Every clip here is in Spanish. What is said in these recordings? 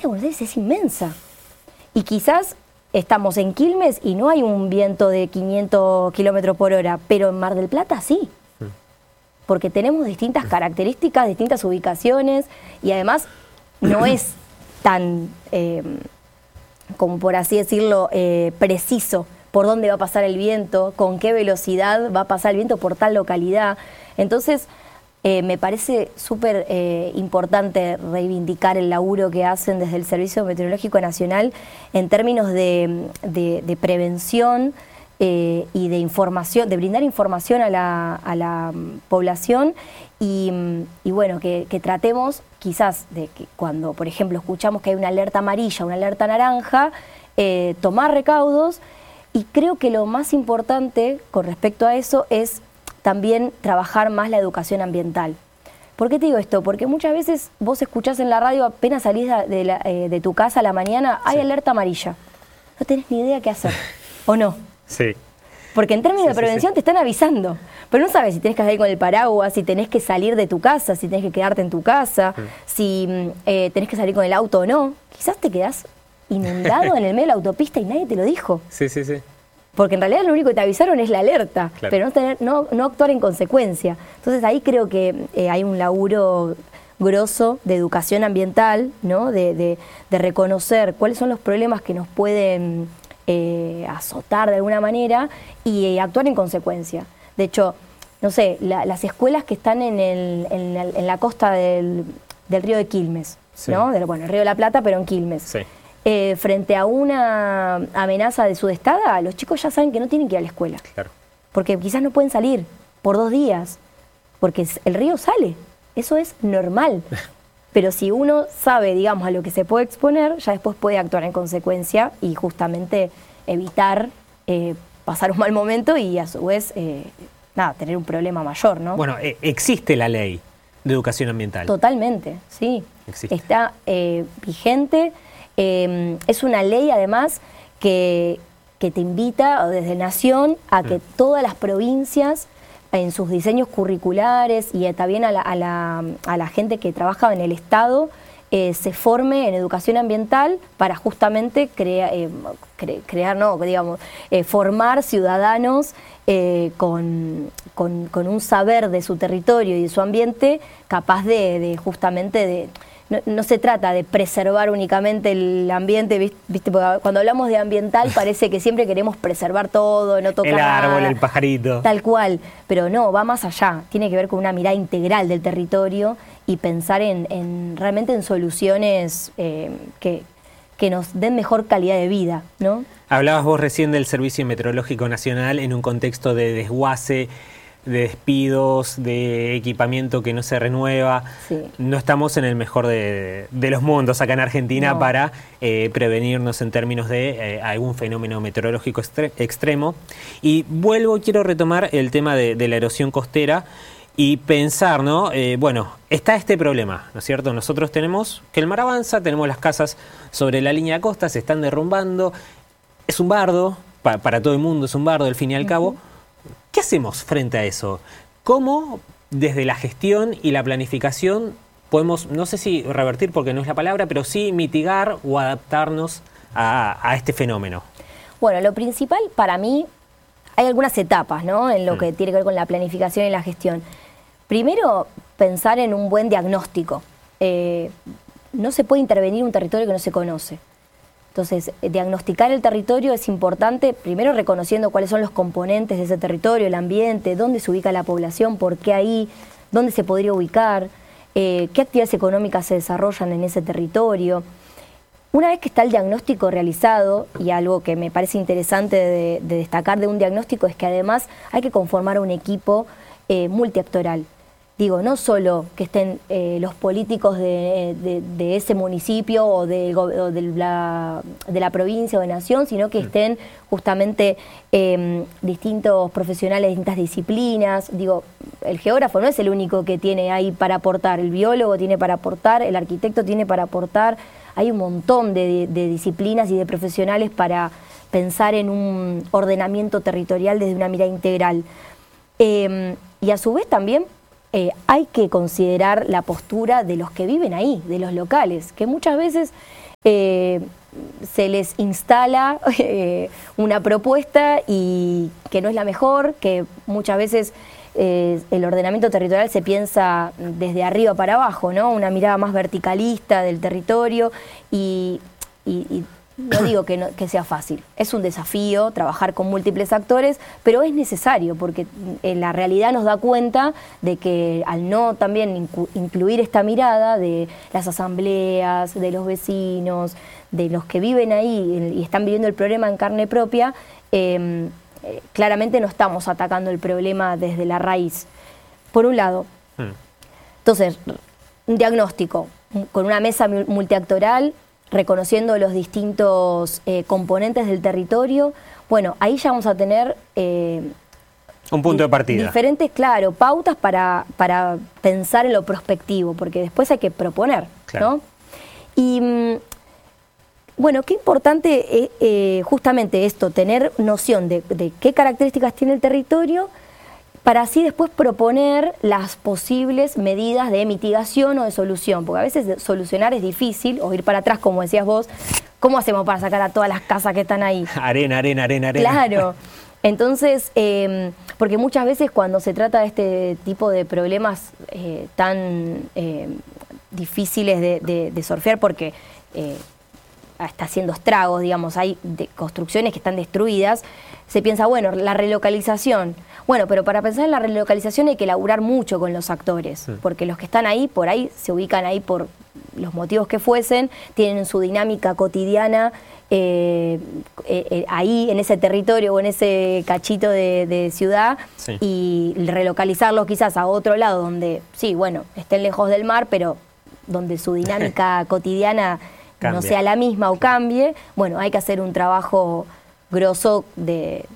de Buenos Aires es inmensa. Y quizás estamos en Quilmes y no hay un viento de 500 kilómetros por hora, pero en Mar del Plata sí. Porque tenemos distintas características, distintas ubicaciones, y además no es tan, como por así decirlo, preciso por dónde va a pasar el viento, con qué velocidad va a pasar el viento por tal localidad. Entonces, me parece súper importante reivindicar el laburo que hacen desde el Servicio Meteorológico Nacional en términos de prevención y de información, de brindar información a la población y bueno, que tratemos quizás de que cuando, por ejemplo, escuchamos que hay una alerta amarilla, una alerta naranja, tomar recaudos. Y creo que lo más importante con respecto a eso es también trabajar más la educación ambiental. ¿Por qué te digo esto? Porque muchas veces vos escuchás en la radio, apenas salís de tu casa a la mañana, hay alerta amarilla. No tenés ni idea qué hacer, ¿o no? Sí. Porque en términos de prevención te están avisando, pero no sabes si tenés que salir con el paraguas, si tenés que salir de tu casa, si tenés que quedarte en tu casa, si tenés que salir con el auto o no. Quizás te quedás inundado en el medio de la autopista y nadie te lo dijo. Sí, sí, sí. Porque en realidad lo único que te avisaron es la alerta, claro, pero no actuar en consecuencia. Entonces ahí creo que hay un laburo grosso de educación ambiental, ¿no? de reconocer cuáles son los problemas que nos pueden azotar de alguna manera y actuar en consecuencia. De hecho, no sé, las escuelas que están en la costa del río de Quilmes, sí, ¿no? Bueno, el río de la Plata, pero en Quilmes. Sí. Frente a una amenaza de sudestada, los chicos ya saben que no tienen que ir a la escuela. Claro. Porque quizás no pueden salir por 2 días, porque el río sale. Eso es normal. Pero si uno sabe, digamos, a lo que se puede exponer, ya después puede actuar en consecuencia y justamente evitar pasar un mal momento y a su vez, tener un problema mayor, ¿no? Bueno, existe la ley de educación ambiental. Totalmente, sí. Existe. Está vigente. Es una ley, además, que te invita desde Nación a que todas las provincias, en sus diseños curriculares y también a la gente que trabaja en el Estado, se forme en educación ambiental para justamente formar ciudadanos con un saber de su territorio y de su ambiente capaz justamente no se trata de preservar únicamente el ambiente, ¿viste? Porque cuando hablamos de ambiental parece que siempre queremos preservar todo, no tocar nada. El árbol, el pajarito. Tal cual, pero no, va más allá. Tiene que ver con una mirada integral del territorio y pensar realmente en soluciones que nos den mejor calidad de vida, ¿no? Hablabas vos recién del Servicio Meteorológico Nacional en un contexto de desguace, de despidos, de equipamiento que no se renueva. Sí. No estamos en el mejor de los mundos acá en Argentina para prevenirnos en términos de algún fenómeno meteorológico extremo. Y quiero retomar el tema de la erosión costera y pensar, ¿no? Bueno, está este problema, ¿no es cierto? Nosotros tenemos que el mar avanza, tenemos las casas sobre la línea de costa, se están derrumbando. Es un bardo, para todo el mundo es un bardo, al fin y al cabo. ¿Qué hacemos frente a eso? ¿Cómo desde la gestión y la planificación podemos, no sé si revertir porque no es la palabra, pero sí mitigar o adaptarnos a este fenómeno? Bueno, lo principal para mí, hay algunas etapas, ¿no? En lo que tiene que ver con la planificación y la gestión. Primero, pensar en un buen diagnóstico. No se puede intervenir en un territorio que no se conoce. Entonces, diagnosticar el territorio es importante, primero reconociendo cuáles son los componentes de ese territorio, el ambiente, dónde se ubica la población, por qué ahí, dónde se podría ubicar, qué actividades económicas se desarrollan en ese territorio. Una vez que está el diagnóstico realizado, y algo que me parece interesante de destacar de un diagnóstico es que además hay que conformar un equipo multiactoral. Digo, no solo que estén los políticos de ese municipio o de la provincia o de nación, sino que estén justamente distintos profesionales de distintas disciplinas. Digo, el geógrafo no es el único que tiene ahí para aportar, el biólogo tiene para aportar, el arquitecto tiene para aportar. Hay un montón de disciplinas y de profesionales para pensar en un ordenamiento territorial desde una mirada integral. Y a su vez también hay que considerar la postura de los que viven ahí, de los locales, que muchas veces se les instala una propuesta y que no es la mejor, que muchas veces el ordenamiento territorial se piensa desde arriba para abajo, ¿no? Una mirada más verticalista del territorio y no digo que sea fácil, es un desafío trabajar con múltiples actores, pero es necesario porque la realidad nos da cuenta de que al no también incluir esta mirada de las asambleas, de los vecinos, de los que viven ahí y están viviendo el problema en carne propia, claramente no estamos atacando el problema desde la raíz. Por un lado, entonces, un diagnóstico con una mesa multiactoral, reconociendo los distintos componentes del territorio, bueno, ahí ya vamos a tener un punto de partida. Diferentes, claro, pautas para pensar en lo prospectivo, porque después hay que proponer, claro, ¿no? Y bueno, qué importante justamente esto, tener noción de qué características tiene el territorio, para así después proponer las posibles medidas de mitigación o de solución, porque a veces solucionar es difícil, o ir para atrás, como decías vos. ¿Cómo hacemos para sacar a todas las casas que están ahí? Arena. Claro. Entonces, porque muchas veces cuando se trata de este tipo de problemas tan difíciles de surfear, porque está haciendo estragos, digamos, hay construcciones que están destruidas, se piensa, bueno, la relocalización. Bueno, pero para pensar en la relocalización hay que laburar mucho con los actores, porque los que están ahí, por ahí, se ubican ahí por los motivos que fuesen, tienen su dinámica cotidiana ahí, en ese territorio o en ese cachito de ciudad, sí, y relocalizarlos quizás a otro lado donde, sí, bueno, estén lejos del mar, pero donde su dinámica cotidiana no sea la misma o cambie. Bueno, hay que hacer un trabajo grosso de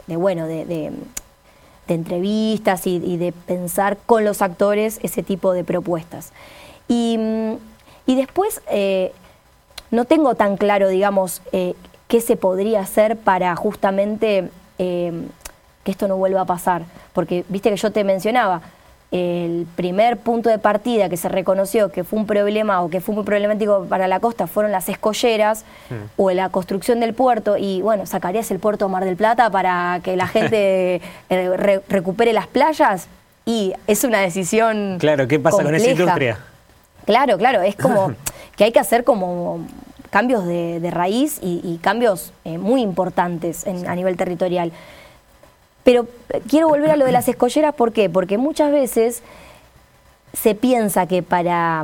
entrevistas y de pensar con los actores ese tipo de propuestas. Y después no tengo tan claro, digamos, qué se podría hacer para justamente que esto no vuelva a pasar. Porque viste que yo te mencionaba, el primer punto de partida que se reconoció que fue un problema o que fue muy problemático para la costa fueron las escolleras o la construcción del puerto, y bueno, ¿sacarías el puerto Mar del Plata para que la gente recupere las playas? Y es una decisión Claro, ¿qué pasa compleja con esa industria? Claro, es como que hay que hacer como cambios de raíz y cambios muy importantes a nivel territorial. Pero quiero volver a lo de las escolleras, ¿por qué? Porque muchas veces se piensa que para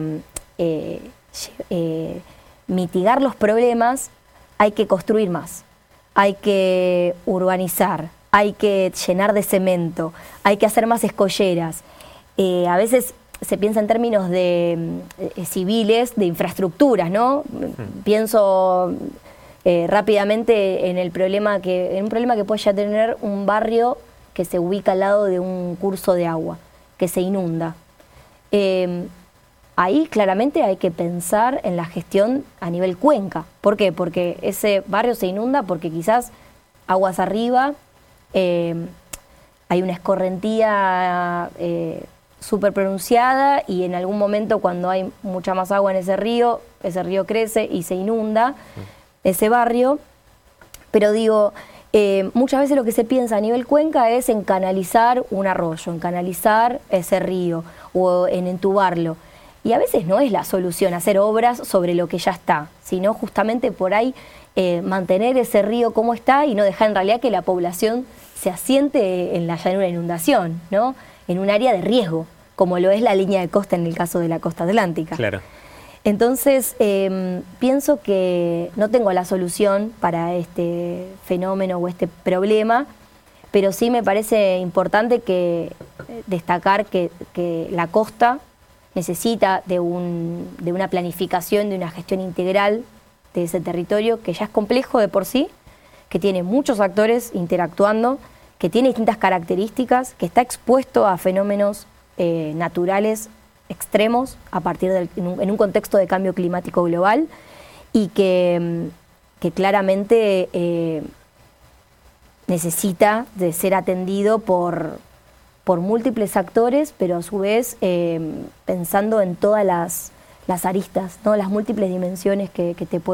mitigar los problemas hay que construir más, hay que urbanizar, hay que llenar de cemento, hay que hacer más escolleras. A veces se piensa en términos de civiles, de infraestructuras, ¿no? Pienso rápidamente en un problema que puede ya tener un barrio que se ubica al lado de un curso de agua, que se inunda. Ahí claramente hay que pensar en la gestión a nivel cuenca. ¿Por qué? Porque ese barrio se inunda porque quizás aguas arriba, hay una escorrentía súper pronunciada, y en algún momento cuando hay mucha más agua en ese río crece y se inunda ese barrio. Pero digo, muchas veces lo que se piensa a nivel cuenca es en canalizar un arroyo, en canalizar ese río o en entubarlo. Y a veces no es la solución hacer obras sobre lo que ya está, sino justamente por ahí mantener ese río como está y no dejar en realidad que la población se asiente en la llanura de inundación, ¿no? En un área de riesgo, como lo es la línea de costa en el caso de la costa atlántica. Claro. Entonces, pienso que no tengo la solución para este fenómeno o este problema, pero sí me parece importante destacar que la costa necesita de una planificación, de una gestión integral de ese territorio, que ya es complejo de por sí, que tiene muchos actores interactuando, que tiene distintas características, que está expuesto a fenómenos naturales extremos en un contexto de cambio climático global, y que claramente necesita de ser atendido por múltiples actores, pero a su vez pensando en todas las aristas, ¿no? Las múltiples dimensiones que te